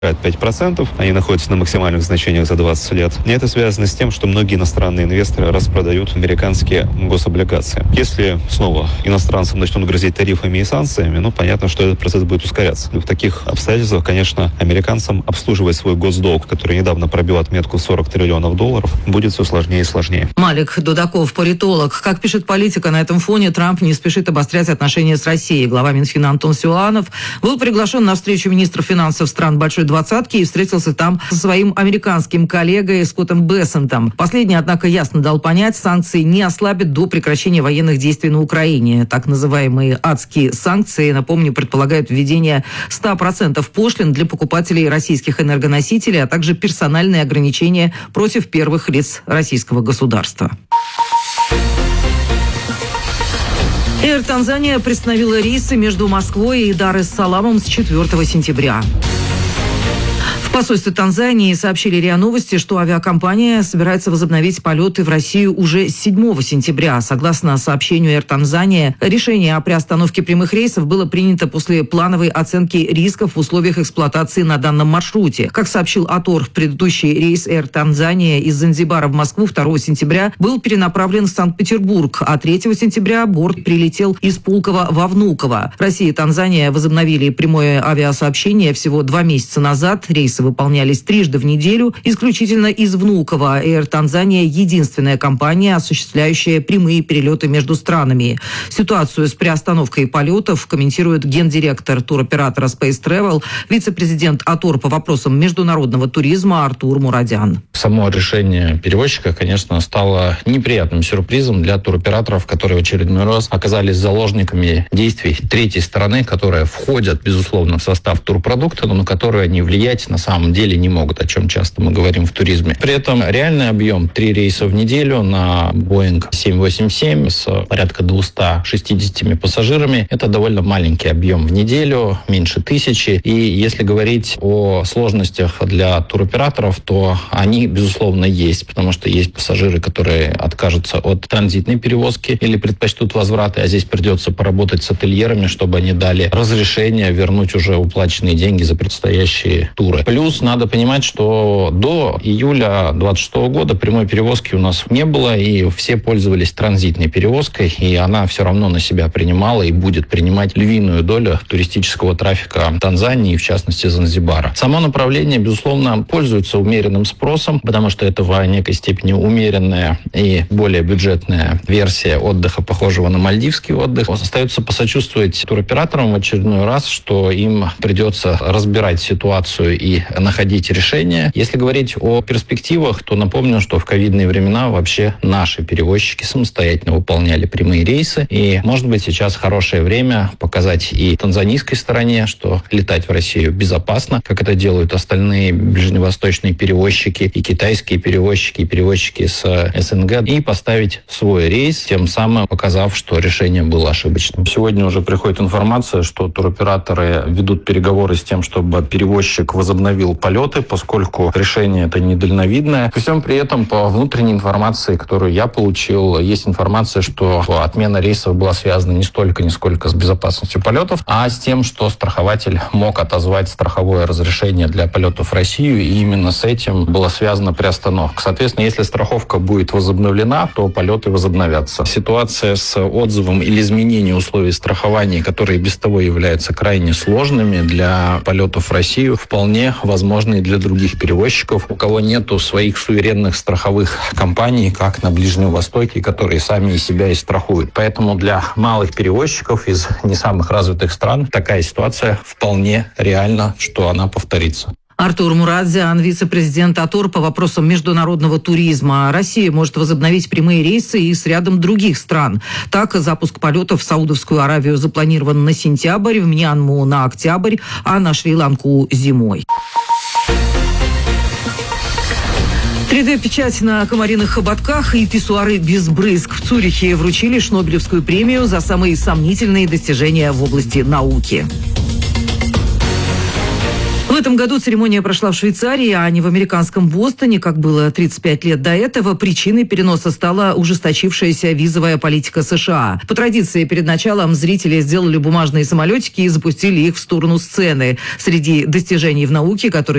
5%. Они находятся на максимальных значениях за 20 лет. И это связано с тем, что многие иностранные инвесторы распродают американские гособлигации. Если снова иностранцам начнут грозить тарифами и санкциями, понятно, что этот процесс будет ускоряться. В таких обстоятельствах, конечно, американцам обслуживать свой госдолг, который недавно пробил отметку в $40 триллионов, будет все сложнее и сложнее. Малик Дудаков, политолог. Как пишет Политика, на этом фоне Трамп не спешит обострять отношения с Россией. Глава Минфина Антон Силуанов был приглашен на встречу министров финансов стран Большой Двадцатки и встретился там со своим американским коллегой Скоттом Бессентом. Последний, однако, ясно дал понять, санкции не ослабят до прекращения военных действий на Украине. Так называемые адские санкции, напомню, предполагают введение 100% пошлин для покупателей российских энергоносителей, а также персональные ограничения против первых лиц российского государства. Air Tanzania приостановила рейсы между Москвой и Дар-эс-Саламом с 4 сентября. В посольстве Танзании сообщили РИА Новости, что авиакомпания собирается возобновить полеты в Россию уже 7 сентября. Согласно сообщению Air Tanzania, решение о приостановке прямых рейсов было принято после плановой оценки рисков в условиях эксплуатации на данном маршруте. Как сообщил АТОР, предыдущий рейс Air Tanzania из Занзибара в Москву 2 сентября был перенаправлен в Санкт-Петербург, а 3 сентября борт прилетел из Пулково во Внуково. Россия и Танзания возобновили прямое авиасообщение всего 2 месяца назад. Рейсы выполнялись трижды в неделю, исключительно из Внуково. Air Tanzania – единственная компания, осуществляющая прямые перелеты между странами. Ситуацию с приостановкой полетов комментирует гендиректор туроператора Space Travel, вице-президент АТОР по вопросам международного туризма Артур Мурадян. Само решение перевозчика, конечно, стало неприятным сюрпризом для туроператоров, которые в очередной раз оказались заложниками действий третьей стороны, которые входят, безусловно, в состав турпродукта, но на которые они влиять на самом деле не могут, о чем часто мы говорим в туризме. При этом реальный объем 3 рейса в неделю на Boeing 787 с порядка 260 пассажирами. Это довольно маленький объем в неделю, меньше 1000. И если говорить о сложностях для туроператоров, то они, безусловно, есть, потому что есть пассажиры, которые откажутся от транзитной перевозки или предпочтут возвраты, а здесь придется поработать с ательерами, чтобы они дали разрешение вернуть уже уплаченные деньги за предстоящие туры. Плюс надо понимать, что до июля 2026 года прямой перевозки у нас не было, и все пользовались транзитной перевозкой, и она все равно на себя принимала и будет принимать львиную долю туристического трафика Танзании, в частности Занзибара. Само направление, безусловно, пользуется умеренным спросом, потому что это в некой степени умеренная и более бюджетная версия отдыха, похожего на мальдивский отдых. Остается посочувствовать туроператорам в очередной раз, что им придется разбирать ситуацию и находить решения. Если говорить о перспективах, то напомню, что в ковидные времена вообще наши перевозчики самостоятельно выполняли прямые рейсы. И, может быть, сейчас хорошее время показать и танзанийской стороне, что летать в Россию безопасно, как это делают остальные ближневосточные перевозчики, и китайские перевозчики, и перевозчики с СНГ, и поставить свой рейс, тем самым показав, что решение было ошибочным. Сегодня уже приходит информация, что туроператоры ведут переговоры с тем, чтобы перевозчик возобновил полеты, поскольку решение это недальновидное. При всем при этом, по внутренней информации, которую я получил, есть информация, что отмена рейсов была связана не столько, нисколько с безопасностью полетов, а с тем, что страхователь мог отозвать страховое разрешение для полетов в Россию, и именно с этим была связана приостановка. Соответственно, если страховка будет возобновлена, то полеты возобновятся. Ситуация с отзывом или изменением условий страхования, которые без того являются крайне сложными для полетов в Россию, вполне возможны и для других перевозчиков, у кого нету своих суверенных страховых компаний, как на Ближнем Востоке, которые сами себя и страхуют. Поэтому для малых перевозчиков из не самых развитых стран такая ситуация вполне реальна, что она повторится. Артур Мурадян, вице-президент АТОР по вопросам международного туризма. Россия может возобновить прямые рейсы и с рядом других стран. Так, запуск полетов в Саудовскую Аравию запланирован на сентябрь, в Мьянму на октябрь, а на Шри-Ланку зимой. 3D-печать на комариных хоботках и писсуары без брызг. В Цюрихе вручили Шнобелевскую премию за самые сомнительные достижения в области науки. В этом году церемония прошла в Швейцарии, а не в американском Бостоне, как было 35 лет до этого. Причиной переноса стала ужесточившаяся визовая политика США. По традиции, перед началом зрители сделали бумажные самолетики и запустили их в сторону сцены. Среди достижений в науке, которые